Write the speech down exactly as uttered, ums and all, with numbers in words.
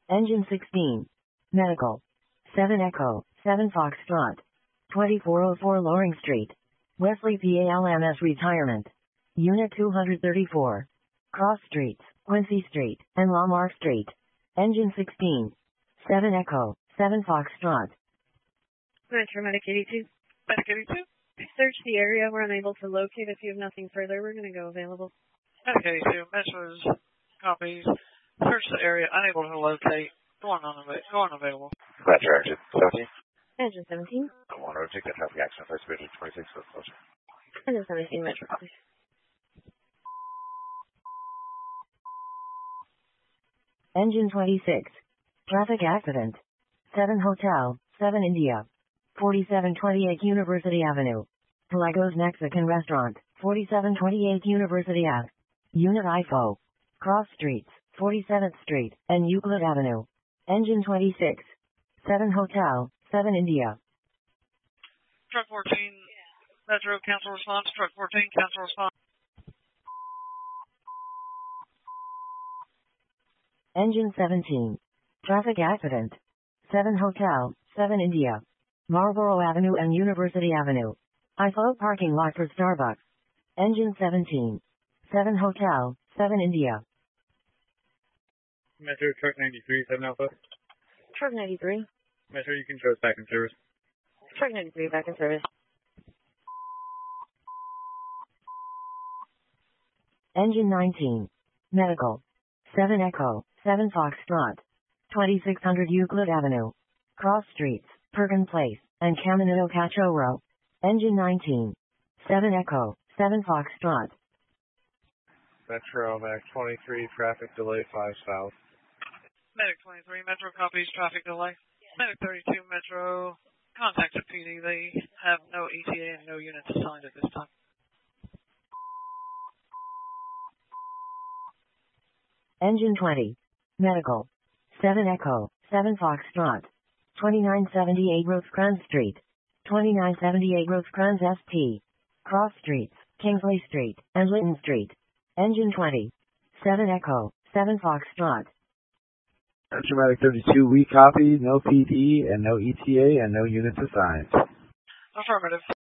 Engine sixteen. Medical. seven Echo, seven Foxtrot. twenty-four oh four Loring Street. Wesley P A L M S Retirement. Unit two thirty-four. Cross Streets, Quincy Street, and Lamar Street. Engine sixteen. seven Echo, seven Foxtrot. Metro Medic eighty-two. Medic eighty-two. Search the area. We're unable to locate. If you have nothing further, we're going to go available. Medic eighty-two. Metro's copies. Search the area. Unable to locate. Going unavailable. Going available. Metro Engine seventeen. Engine seventeen. I want to take that traffic action. First Engine twenty-six. Go closer. Engine seventeen. Metro copies. Engine twenty-six. Traffic accident. seven Hotel, seven India. forty-seven twenty-eight University Avenue. Pelagos Mexican Restaurant, forty-seven twenty-eight University Ave. Unit I F O. Cross Streets, forty-seventh Street, and Euclid Avenue. Engine twenty-six. seven Hotel, seven India. Truck fourteen. Metro, cancel response. Truck fourteen, cancel response. Engine seventeen. Traffic accident. seven Hotel, seven India. Marlborough Avenue and University Avenue. I F O parking lot for Starbucks. Engine seventeen. seven Hotel, seven India. Metro Truck ninety-three, seven Alpha. Truck ninety-three. Metro, you can show us back in service. Truck ninety-three, back in service. Engine nineteen. Medical. seven Echo, seven Foxtrot. twenty-six hundred Euclid Avenue. Cross Streets, Perkin Place, and Caminito Cachorro. Engine nineteen. seven Echo, seven Foxtrot. Metro, Mac twenty-three, traffic delay five south. Medic twenty-three, Metro copies, traffic delay. Medic thirty-two, Metro, contacted P D. They have no E T A and no units assigned at this time. Engine twenty. Medical. seven Echo, seven Foxtrot. twenty-nine seventy-eight Rosecrans Street. twenty-nine seventy-eight Rosecrans S T. Cross Streets, Kingsley Street, and Lytton Street. Engine twenty. seven Echo, seven Foxtrot. Dramatic thirty-two, we copy, no P D, and no E T A, and no units assigned. Affirmative.